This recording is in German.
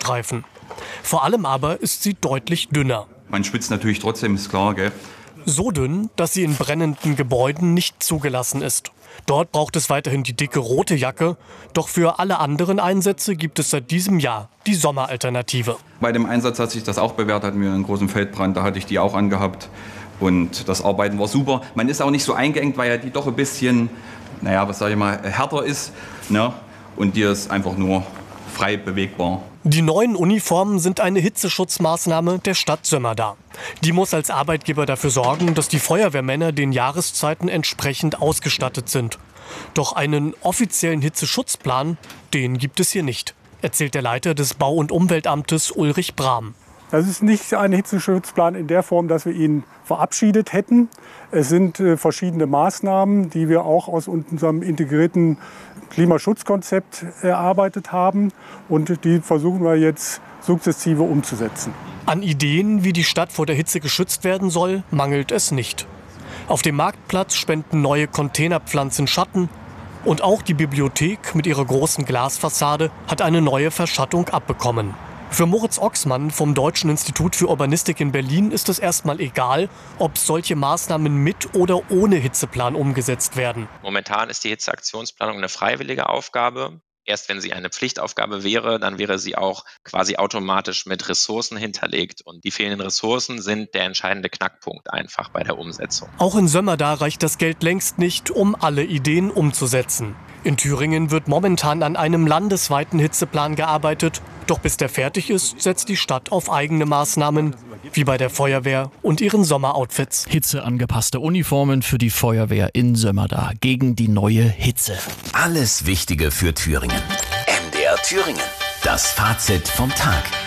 Fahrradreifen. Vor allem aber ist sie deutlich dünner. Man schwitzt natürlich trotzdem, ist klar, gell? So dünn, dass sie in brennenden Gebäuden nicht zugelassen ist. Dort braucht es weiterhin die dicke rote Jacke. Doch für alle anderen Einsätze gibt es seit diesem Jahr die Sommeralternative. Bei dem Einsatz hat sich das auch bewährt, hatten wir einen großen Feldbrand, da hatte ich die auch angehabt. Und das Arbeiten war super. Man ist auch nicht so eingeengt, weil ja die doch ein bisschen, härter ist. Ne? Und die ist einfach nur frei bewegbar. Die neuen Uniformen sind eine Hitzeschutzmaßnahme der Stadt Sömmerda. Die muss als Arbeitgeber dafür sorgen, dass die Feuerwehrmänner den Jahreszeiten entsprechend ausgestattet sind. Doch einen offiziellen Hitzeschutzplan, den gibt es hier nicht, erzählt der Leiter des Bau- und Umweltamtes Ulrich Brahm. Das ist nicht ein Hitzeschutzplan in der Form, dass wir ihn verabschiedet hätten. Es sind verschiedene Maßnahmen, die wir auch aus unserem integrierten Klimaschutzkonzept erarbeitet haben. Und die versuchen wir jetzt sukzessive umzusetzen. An Ideen, wie die Stadt vor der Hitze geschützt werden soll, mangelt es nicht. Auf dem Marktplatz spenden neue Containerpflanzen Schatten. Und auch die Bibliothek mit ihrer großen Glasfassade hat eine neue Verschattung abbekommen. Für Moritz Oxmann vom Deutschen Institut für Urbanistik in Berlin ist es erstmal egal, ob solche Maßnahmen mit oder ohne Hitzeplan umgesetzt werden. Momentan ist die Hitzeaktionsplanung eine freiwillige Aufgabe. Erst wenn sie eine Pflichtaufgabe wäre, dann wäre sie auch quasi automatisch mit Ressourcen hinterlegt. Und die fehlenden Ressourcen sind der entscheidende Knackpunkt einfach bei der Umsetzung. Auch in Sömmerda reicht das Geld längst nicht, um alle Ideen umzusetzen. In Thüringen wird momentan an einem landesweiten Hitzeplan gearbeitet. Doch bis der fertig ist, setzt die Stadt auf eigene Maßnahmen, wie bei der Feuerwehr und ihren Sommeroutfits. Hitzeangepasste Uniformen für die Feuerwehr in Sömmerda gegen die neue Hitze. Alles Wichtige für Thüringen. MDR Thüringen. Das Fazit vom Tag.